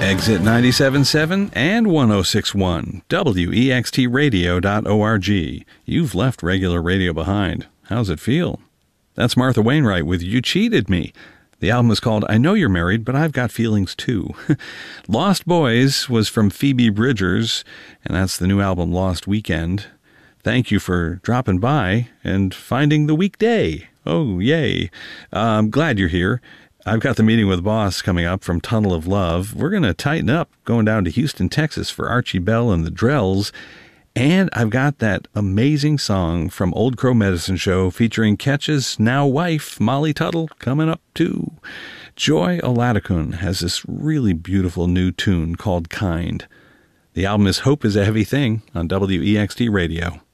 Exit 97.7 and 106.1, WEXTradio.org. You've left regular radio behind. How's it feel? That's Martha Wainwright with You Cheated Me. The album is called I Know You're Married, But I've Got Feelings Too. Lost Boys was from Phoebe Bridgers, and that's the new album Lost Weekend. Thank you for dropping by and finding the weekday. Oh, yay. I'm glad you're here. I've got the meeting with Boss coming up from Tunnel of Love. We're going to tighten up going down to Houston, Texas for Archie Bell and the Drells. And I've got that amazing song from Old Crow Medicine Show featuring Ketch's now wife, Molly Tuttle, coming up too. Joy Oladokun has this really beautiful new tune called Kind. The album is Hope is a Heavy Thing on WEXT Radio.